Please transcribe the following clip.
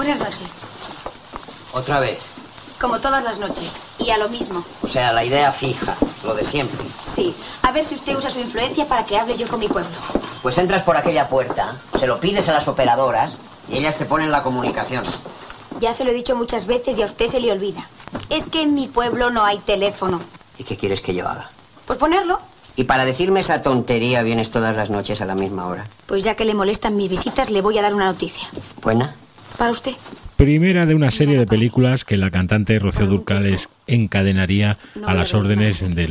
Buenas noches. Otra vez. Como todas las noches. Y a lo mismo. O sea, la idea fija, lo de siempre. Sí. A ver si usted usa su influencia para que hable yo con mi pueblo. Pues entras por aquella puerta, se lo pides a las operadoras y ellas te ponen la comunicación. Ya se lo he dicho muchas veces y a usted se le olvida. Es que en mi pueblo no hay teléfono. ¿Y qué quieres que yo haga? Pues ponerlo. ¿Y para decirme esa tontería vienes todas las noches a la misma hora? Pues ya que le molestan mis visitas, le voy a dar una noticia. ¿Buena? Para usted. Primera de una serie de películas que la cantante Rocío Dúrcal encadenaría a las órdenes de